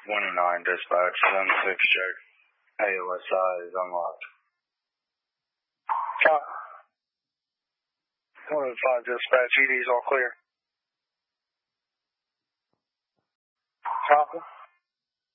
29 dispatch, 76 check. AOSI is unlocked. 105 dispatch, ED's all clear. Copy.